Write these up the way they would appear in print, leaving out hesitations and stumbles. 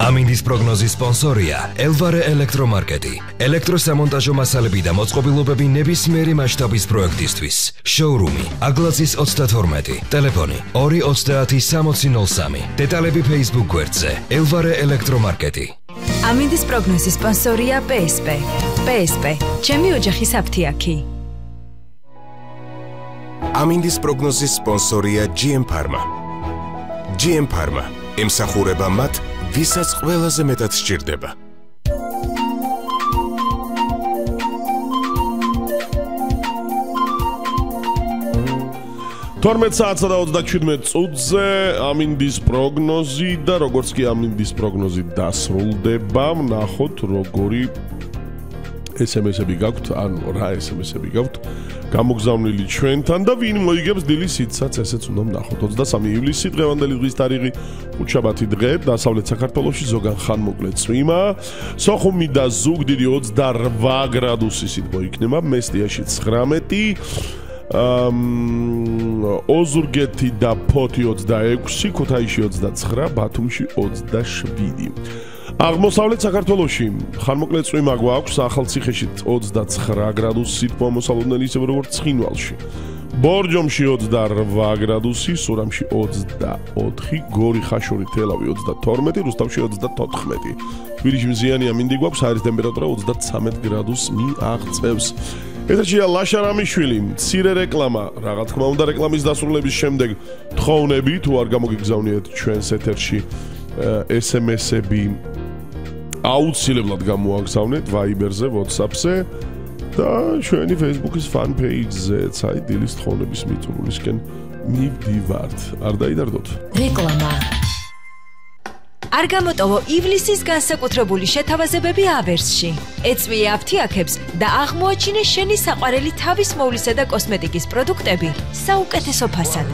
ამინდის პროგნოზის სპონსორია ელვარე ელექტრომარკეტი. ელექტროსამონტაჟო მასალები და მოწყობილობები ნებისმიერი მასშტაბის პროექტისთვის. შოურუმი აგლაძის 32, ტელეფონი 230 დეტალები Facebook გვერდზე ელვარე ელექტრომარკეტი. ამინდის პროგნოზის სპონსორია PSP. PSP, ჩემი ოჯახის აფთიაქი. ამინდის პროგნოზის სპონსორია GM Pharma. GM Pharma ემსახურება მათ, ვისაც ყველაზე მეტად სჭირდება. საათსა და 27 წუთზე ამინდის პროგნოზი და როგორც კი ამინდის პროგნოზი დასრულდება, ვნახოთ როგორი SMS-ები გაქვთ, ანუ რა SMS-ები გაქვთ გამოგზავნილი ჩვენთან და ვინ მოიგებს დილის სიტსაც, ესეც უნდა ვნახოთ. 23 ივლისი დღევანდელი დღის თარიღი, ხუთშაბათი დღე, დასავლეთ საქართველოში ზოგან ხანმოკლე წვიმა, სოხუმი და ზუგდიდი 28 გრადუსი მოიქნება, მესტიაში 19, ოზურგეთი და ფოთი 26, ქუთაისში 29, ბათუმში 27. აღმოსავლეთ საქართველოში ხანმოკლე წვიმა გვაქვს, ახალციხეში 29 გრადუსით მომოსალოდნელი, ისე როგორც ცხინვალში. ბორჯომში 28 გრადუსი, სურამში 24, გორი, ხაშური, თელავი 32, რუსთავში 34. თბილისში მზიანია მინდი გვაქვს, აირის ტემპერატურა 33 გრადუსს მიაღწევს. ეთერშია ლაშა რამიშვილი, მცირე რეკლამა, რა თქმა უნდა რეკლამის დასრულების შემდეგ თხოვნები, თუ არ გამოგიგზავნიათ ჩვენს ეთერში SMS-ები აუცილებლად გამოაგზავნეთ Viber-ზე, WhatsApp-ზე და ჩვენი Facebook-ის fan page-ზეც, აი დილის თხოვნების მიწურულისკენ მივდივართ. არ დაიდარდოთ. რეკლამა. არ გამოტოვო ივლისის განსაკუთრებული შეთავაზებები ავერსში. ეწვიე აფთიაქებს და აღმოაჩინე შენი საყვარელი თავის მოვლისა და კოსმეტიკის პროდუქტები საუკეთესო ფასად.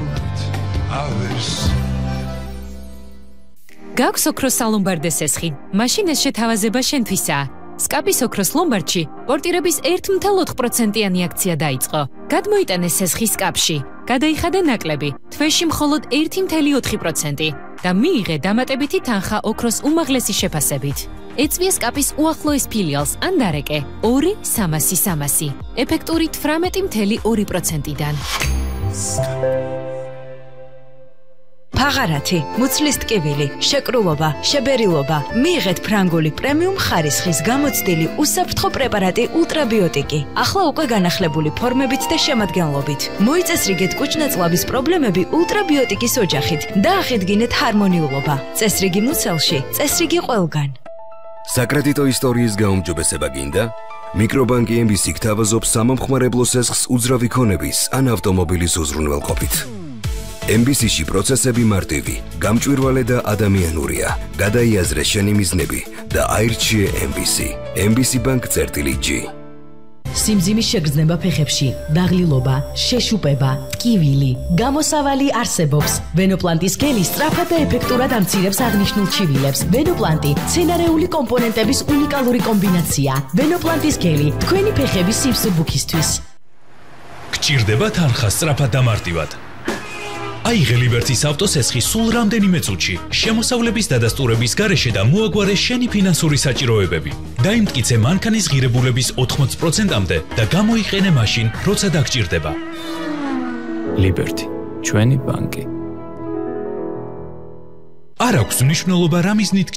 გაქვს ოქროს სალომბარდე სესხი, მაშინ ეს შეთავაზება შენთვისაა. სკაპის ოქროს ლომბარდში პორტირების 1.4%-იანი აქცია დაიწყო. გადმოიტანე სესხი სკაპში, გადაიხადე ნაკლები, თვეში მხოლოდ 1.4% და მიიღე დამატებითი თანხა ოქროს უმაღლესი შეფასებით. ეწვიე სკაპის უახლოეს ფილიალს ან დარეკე 2-300-300, ეფექტური 18.2%-დან. ფაღარათი, მუცლის ტკივილი, შეკრულობა, შებერილობა. მიიღეთ ფრანგული პრემიუმ ხარისხის გამოცდილი უსაფრთხო პრეპარატი ultrabiotic-ი. ახლა უკვე განახლებული ფორმებით და შემადგენლობით. მოიწესრიგეთ კუჭნაწლავის პრობლემები ultrabiotic-ის ოჯახით და აღედგინეთ ჰარმონიულობა. წესრიგი მუცელში, წესრიგი ყველგან. საკრედიტო ისტორიის გაუმჯობესება გინდა? მიკრობანკი MBC გთავაზობს სამომხმარებლო სესხს უძრავი ქონების ან ავტომობილის უზრუნველყოფით. MBC-ში პროცესები მარტივი, გამჭვირვალე და ადამიანურია. გადაიაზრე შენი მიზნები და აირჩიე MBC. MBC Bank-G. სიმძიმის შეგრძნება ფეხებში, დაღლილობა, შეშუპება, ტკივილი, გამოსავალი არსებობს. ვენოპლანტის გელი სწრაფად და ეფექტურად ამცირებს აღნიშნულ ჩივილებს. ვენოპლანტი მცენარეული კომპონენტების უნიკალური კომბინაცია. ვენოპლანტის გელი თქვენი ფეხების სიმსუბუქისთვის. გჭირდება თანხა სწრაფად და მარტივად. აიღე ლიბერტის ავტოსესხი სულ რამდენიმე წუთში, შემოსავლების დადასტურების გარეშე და მოაგვარე შენი ფინანსური საჭიროებები. დაიმტკიცე მანქანის ღირებულების 80%-მდე და გამოიყენე მაშინ, როცა დაგჭირდება. ლიბერტი, ჩვენი ბანკი. არ აქვს მნიშვნელობა რა მიზნით